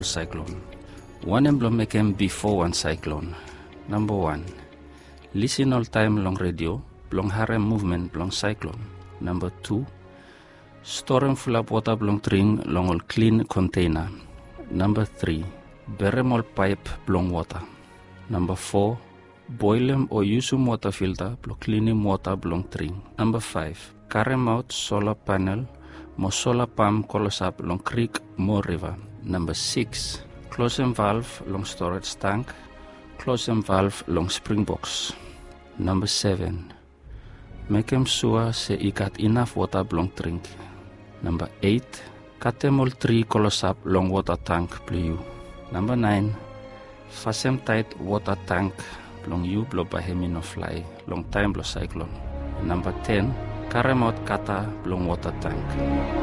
cyclone. One emblem make them before one cyclone. Number 1. Listen all time long radio, long harem movement, long cyclone. Number 2. Store and full up water, long drink, long all clean container. Number 3. Bury all pipe, long water. Number 4. Boil them or use some water filter, blow cleaning water, long drink. Number 5. Carry out solar panel, more solar pump, colors up, long creek, more river. Number 6. Close and valve, long storage tank, close and valve, long spring box. Number 7. Make them sure say you got enough water, long drink. Number 8. Cut them all 3 colors up, long water tank, blue. Number 9. Fasten tight water tank, long you blow by him no fly, long time blow cyclone. Number 10. Carry out kata, long water tank.